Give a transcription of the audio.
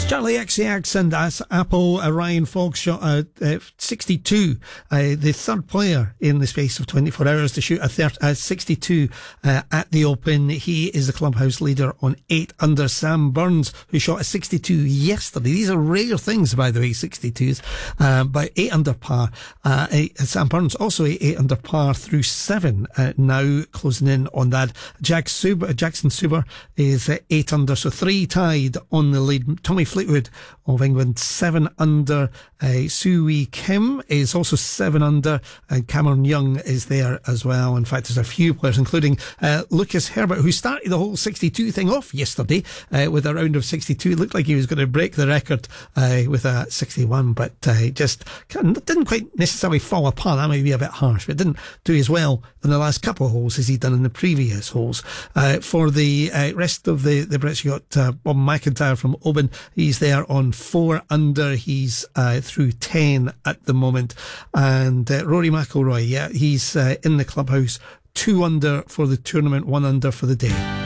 Charlie XCX and as Apple, Ryan Fox shot 62, the third player in the space of 24 hours to shoot a 62 at the Open. He is the clubhouse leader on 8 under. Sam Burns, who shot a 62 yesterday. These are rare things, by the way, 62s, but 8 under par. Sam Burns also 8 under par through 7, now closing in on that. Jackson Suber is 8 under, so 3 tied on the lead. Tommy Fleetwood of England 7 under. Sui Kim is also 7 under, and Cameron Young is there as well. In fact, there's a few players, including Lucas Herbert, who started the whole 62 thing off yesterday with a round of 62. It looked like he was going to break the record with a 61, but just didn't quite necessarily fall apart. That might be a bit harsh, but didn't do as well in the last couple of holes as he'd done in the previous holes. For the rest of the Brits, you got Bob McIntyre from Oban. He's there on 4 under. He's through 10 at the moment. And Rory McIlroy, he's in the clubhouse, 2 under for the tournament, 1 under for the day.